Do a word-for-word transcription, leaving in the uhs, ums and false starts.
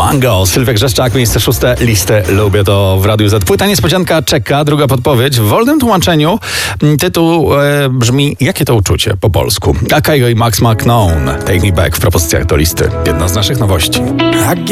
Mango, Sylwia Grzeszczak, miejsce szóste, listę lubię to w Radiu Z. Płyta niespodzianka czeka, druga podpowiedź. W wolnym tłumaczeniu tytuł e, brzmi Jakie to uczucie po polsku. A Kygo i Max McKnown, Take Me Back w propozycjach do listy. Jedna z naszych nowości.